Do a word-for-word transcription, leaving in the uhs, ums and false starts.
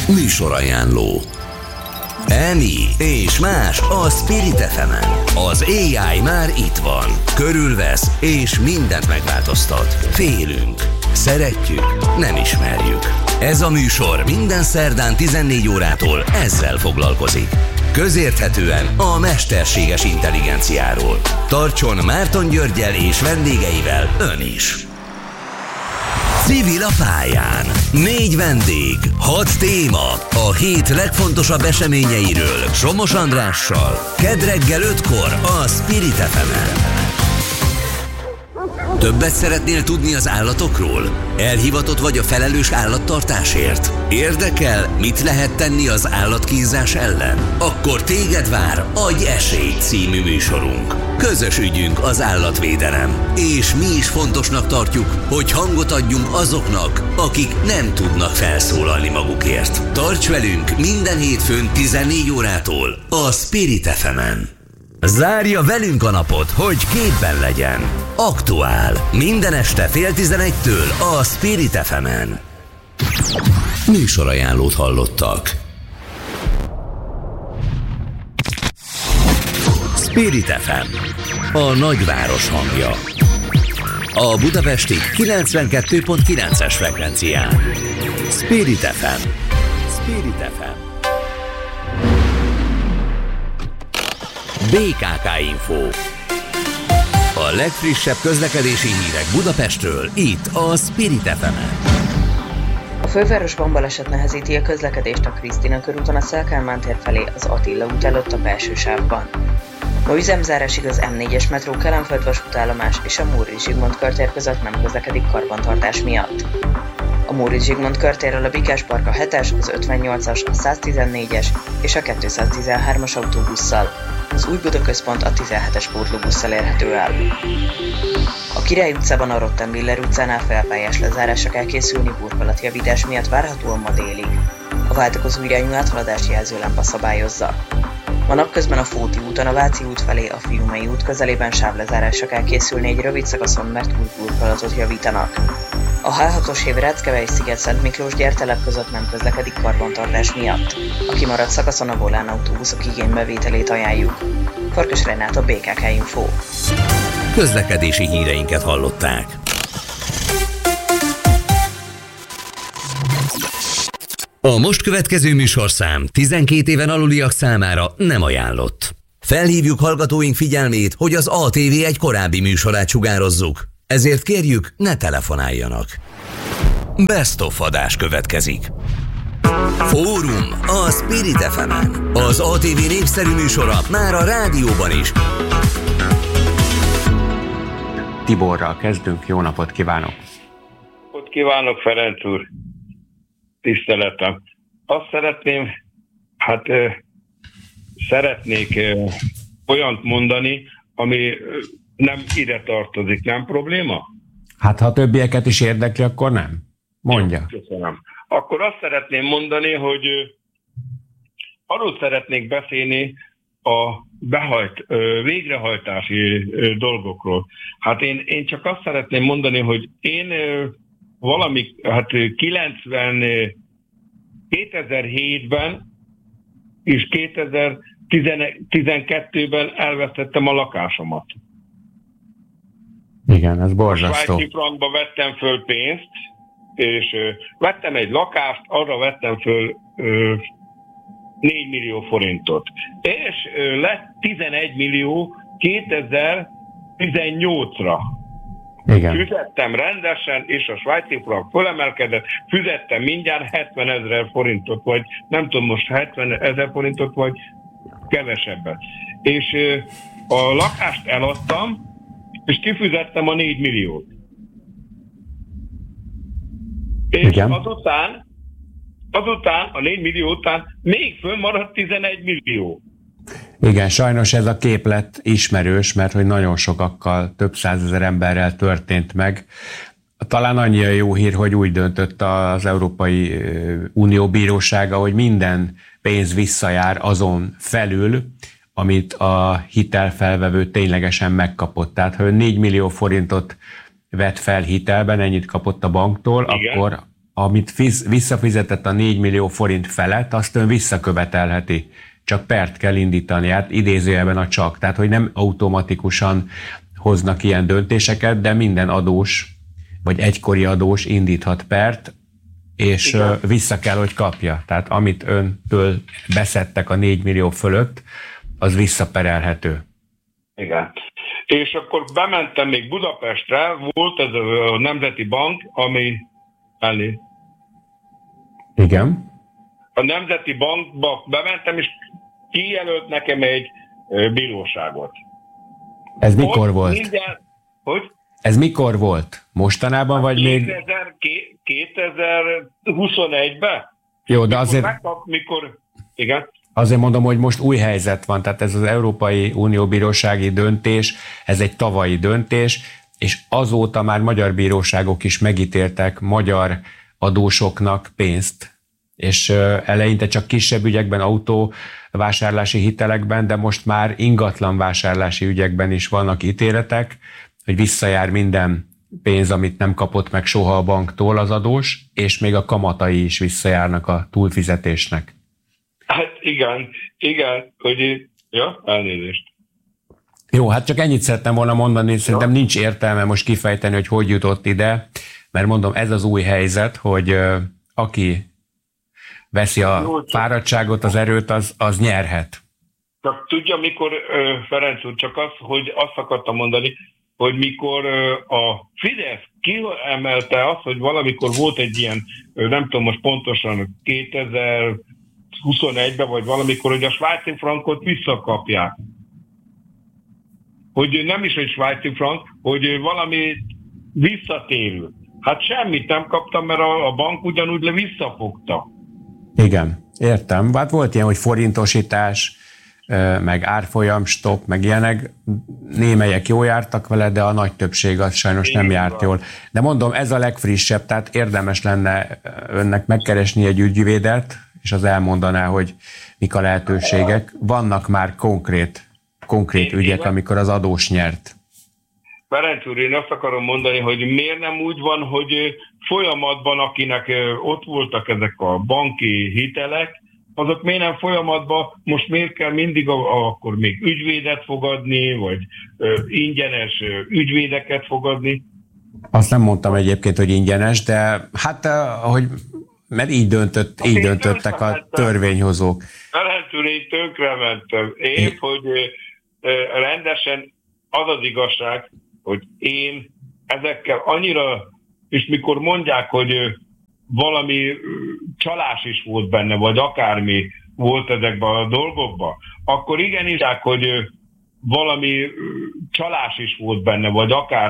Műsorajánló. Emi és más a Spirit ef emen. Az á i már itt van. Körülvesz és mindent megváltoztat. Félünk. Szeretjük. Nem ismerjük. Ez a műsor minden szerdán tizennégy órától ezzel foglalkozik. Közérthetően a mesterséges intelligenciáról. Tartson Márton Györggyel és vendégeivel ön is. Civil a pályán. Négy vendég, hat téma. A hét legfontosabb eseményeiről Somos Andrással. Kedd reggel ötkor a Spirit ef emen. Többet szeretnél tudni az állatokról? Elhivatott vagy a felelős állattartásért? Érdekel, mit lehet tenni az állatkínzás ellen? Akkor téged vár Adj esélyt című műsorunk. Közös ügyünk az állatvédelem, és mi is fontosnak tartjuk, hogy hangot adjunk azoknak, akik nem tudnak felszólalni magukért. Tarts velünk minden hétfőn tizennégy órától a Spirit ef emen. Zárja velünk a napot, hogy képben legyen. Aktuál. Minden este fél tizenegytől a Spirit ef emen. Műsorajánlót hallottak. Spirit ef em. A nagyváros hangja. A budapesti kilencvenkettő pont kilences frekvencián. Spirit ef em. Spirit ef em. bé ká ká Info. A legfrissebb közlekedési hírek Budapestről, itt a Spirit ef emen. A fővárosban baleset nehezíti a közlekedést a Krisztina körúton a Széll-Kálmán tér felé az Attila út előtt a belső sávban. Ma üzemzárás igaz em négyes metró Kelenföld vasútállomás és a Móricz Zsigmond körtér között nem közlekedik karbantartás miatt. A Móricz Zsigmond körtérről a Bikás Park a hetes, az ötvennyolcas, a száztizennégyes és a kétszáztizenhármas autóbusszal. Az Új Buda Központ a tizenhetes pótlóbusszal érhető el. A Király utcában a Rottenbiller utcánál felpályás lezárásra kell készülni burkolatjavítás miatt várhatóan ma délig. A váltakozó irányú áthaladás jelzőlámpa szabályozza. Ma napközben a Fóti úton a Váci út felé a Fiumei út közelében sávlezárásra kell készülni egy rövid szakaszon, mert új burkolatot javítanak. A há hatos év Ráckevei Sziget-Szent Miklós gyertelep között nem közlekedik karbantartás miatt. A kimaradt szakaszon a Volán autóbuszok igénybevételét ajánljuk. Farkas Renáta, bé ká ká Info. Közlekedési híreinket hallották. A most következő műsorszám tizenkét éven aluliak számára nem ajánlott. Felhívjuk hallgatóink figyelmét, hogy az á té vé egy korábbi műsorát sugározzuk. Ezért kérjük, ne telefonáljanak. Best of adás következik. Fórum a Spirit ef emen. Az á té vé népszerű műsora már a rádióban is. Tiborral kezdünk, jó napot kívánok! Ott kívánok, Ferenc úr! Tiszteletem! Azt szeretném, hát ö, szeretnék ö, olyant mondani, ami ö, nem ide tartozik, nem probléma? Hát ha többieket is érdekli, akkor nem. Mondja. Köszönöm. Akkor azt szeretném mondani, hogy ö, arról szeretnék beszélni a behajt, ö, végrehajtási ö, dolgokról. Hát én, én csak azt szeretném mondani, hogy én ö, valami, hát kilencven, kétezer-hétben és kétezer-tizenkettőben elvesztettem a lakásomat. Igen, ez borzasztó. Svájci frankba vettem föl pénzt, és ö, vettem egy lakást, arra vettem föl ö, négy millió forintot. És ö, lett tizenegy millió kétezer-tizennyolcra. Igen. Fizettem rendesen, és a svájci frank fölemelkedett, fizettem mindjárt hetven ezer forintot, vagy nem tudom most hetven ezer forintot, vagy kevesebbet. És ö, a lakást eladtam, és kifizettem a négy milliót. És igen. azután, azután, a négy millió után még fönnmaradt tizenegy millió. Igen, sajnos ez a képlet ismerős, mert hogy nagyon sokakkal, több százezer emberrel történt meg. Talán annyi a jó hír, hogy úgy döntött az Európai Unió bírósága, hogy minden pénz visszajár azon felül, amit a hitelfelvevő ténylegesen megkapott. Tehát, ha négy millió forintot vett fel hitelben, ennyit kapott a banktól, igen, akkor amit fiz, visszafizetett a négy millió forint felett, azt ön visszakövetelheti. Csak pert kell indítani, hát idézőjelben a csak. Tehát, hogy nem automatikusan hoznak ilyen döntéseket, de minden adós, vagy egykori adós indíthat pert, és igen, vissza kell, hogy kapja. Tehát amit öntől beszedtek a négy millió fölött, az visszaperelhető. Igen. És akkor bementem még Budapestre, volt ez a Nemzeti Bank, ami elé. Igen. A Nemzeti Bankba bementem, és kijelölt nekem egy bíróságot. Ez mikor Ott volt? Minden, hogy? Ez mikor volt? Mostanában, vagy kétezer, még? kétezer-huszonegyben? Jó, de mikor azért... Megkap, mikor... Igen? Azért mondom, hogy most új helyzet van, tehát ez az Európai Unió bírósági döntés, ez egy tavalyi döntés, és azóta már magyar bíróságok is megítéltek magyar adósoknak pénzt, és eleinte csak kisebb ügyekben, autóvásárlási hitelekben, de most már ingatlan vásárlási ügyekben is vannak ítéletek, hogy visszajár minden pénz, amit nem kapott meg soha a banktól az adós, és még a kamatai is visszajárnak a túlfizetésnek. Hát igen, igen, hogy... Ja, elnézést. Jó, hát csak ennyit szerettem volna mondani, szerintem ja. nincs értelme most kifejteni, hogy hogy jutott ide, mert mondom, ez az új helyzet, hogy uh, aki veszi a Jó, fáradtságot, az erőt, az, az nyerhet. Csak tudja, mikor, uh, Ferenc úr, csak az, hogy azt akartam mondani, hogy mikor uh, a Fidesz kiemelte azt, hogy valamikor volt egy ilyen, uh, nem tudom most pontosan, kétezer-huszonegyben, vagy valamikor, hogy a svájci frankot visszakapják. Hogy nem is egy svájci frank, hogy valami visszatérül. Hát semmit nem kaptam, mert a, a bank ugyanúgy le visszafogta. Igen, értem. Hát volt ilyen, hogy forintosítás, meg árfolyam, stop, meg ilyenek. Némelyek jól jártak vele, de a nagy többség az sajnos nem járt jól. De mondom, ez a legfrissebb, tehát érdemes lenne önnek megkeresni egy ügyvédet, és az elmondaná, hogy mik a lehetőségek. Vannak már konkrét, konkrét én, ügyek, én, amikor az adós nyert. Ferenc úr, én azt akarom mondani, hogy miért nem úgy van, hogy folyamatban, akinek ott voltak ezek a banki hitelek, azok miért nem folyamatban, most miért kell mindig a, a, akkor még ügyvédet fogadni, vagy ö, ingyenes ö, ügyvédeket fogadni? Azt nem mondtam egyébként, hogy ingyenes, de hát, ahogy, mert így, döntött, így döntöttek a törvényhozók. Ferenc úr, én tönkrementem. Én, én, hogy ö, ö, rendesen az az igazság, hogy én ezekkel annyira, és mikor mondják, hogy valami csalás is volt benne, vagy akármi volt ezekben a dolgokban, akkor igenis, hogy valami csalás is volt benne, vagy akár